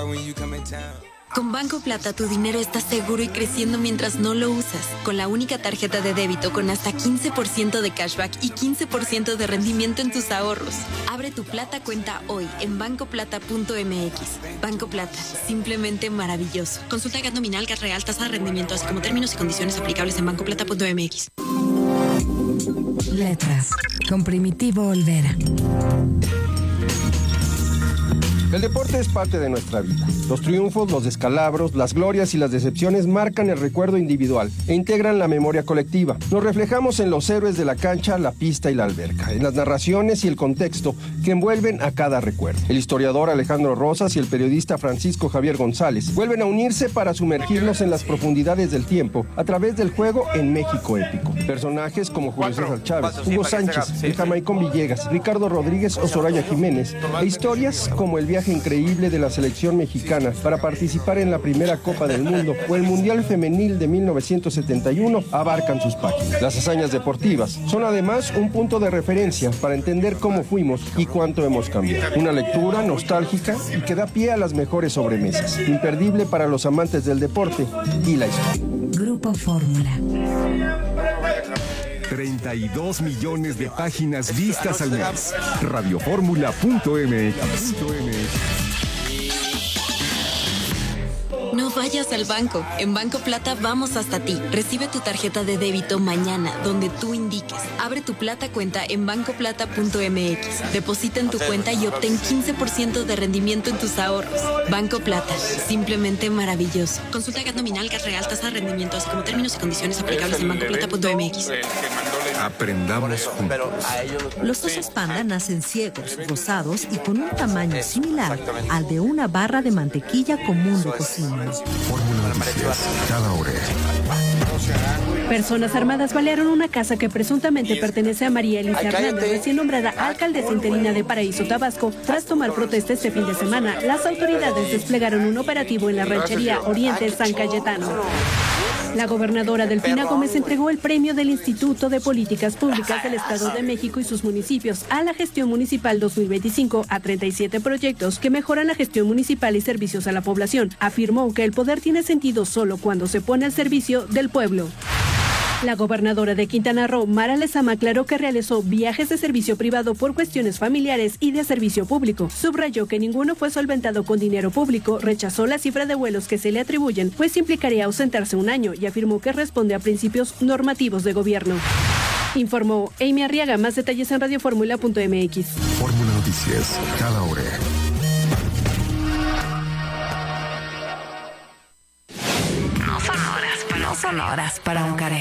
Con Banco Plata tu dinero está seguro y creciendo mientras no lo usas. Con la única tarjeta de débito con hasta 15% de cashback y 15% de rendimiento en tus ahorros. Abre tu Plata cuenta hoy en bancoplata.mx. Banco Plata, simplemente maravilloso. Consulta GAT nominal, GAT real, tasa de rendimiento, así como términos y condiciones aplicables en bancoplata.mx. Letras, con Primitivo Olvera. El deporte es parte de nuestra vida. Los triunfos, los descalabros, las glorias y las decepciones marcan el recuerdo individual e integran la memoria colectiva. Nos reflejamos en los héroes de la cancha, la pista y la alberca, en las narraciones y el contexto que envuelven a cada recuerdo. El historiador Alejandro Rosas y el periodista Francisco Javier González vuelven a unirse para sumergirnos en las profundidades del tiempo a través del juego en México épico. Personajes como Julio César Chávez, Hugo Sánchez, el Jamaicón Villegas, Ricardo Rodríguez o Soraya Jiménez, e historias como el viaje increíble de la selección mexicana para participar en la primera Copa del Mundo o el Mundial Femenil de 1971 abarcan sus páginas. Las hazañas deportivas son además un punto de referencia para entender cómo fuimos y cuánto hemos cambiado. Una lectura nostálgica y que da pie a las mejores sobremesas. Imperdible para los amantes del deporte y la historia. Grupo Fórmula. 32 millones de páginas vistas al mes. Radioformula.mx. No vayas al banco. En Banco Plata vamos hasta ti. Recibe tu tarjeta de débito mañana, donde tú indiques. Abre tu Plata cuenta en bancoplata.mx. Deposita en tu cuenta y obtén 15% de rendimiento en tus ahorros. Banco Plata, simplemente maravilloso. Consulta GAT nominal, GAT real, tasa de rendimiento, así como términos y condiciones aplicables en bancoplata.mx. Aprendamos juntos. Los osos panda nacen ciegos, rosados y con un tamaño similar al de una barra de mantequilla común de cocina. Fórmula Noticias, cada hora. Personas armadas balearon una casa que presuntamente pertenece a María Elisa Hernández, recién nombrada alcaldesa interina de Paraíso, Tabasco. Tras tomar protesta este fin de semana, las autoridades desplegaron un operativo en la ranchería Oriente San Cayetano. La gobernadora Delfina Gómez entregó el premio del Instituto de Políticas Públicas del Estado de México y sus municipios a la gestión municipal 2025 a 37 proyectos que mejoran la gestión municipal y servicios a la población. Afirmó que el poder tiene sentido solo cuando se pone al servicio del pueblo. La gobernadora de Quintana Roo, Mara Lezama, aclaró que realizó viajes de servicio privado por cuestiones familiares y de servicio público. Subrayó que ninguno fue solventado con dinero público, rechazó la cifra de vuelos que se le atribuyen, pues implicaría ausentarse un año, y afirmó que responde a principios normativos de gobierno. Informó Amy Arriaga. Más detalles en radioformula.mx. Fórmula Noticias, cada hora. No son horas para un care.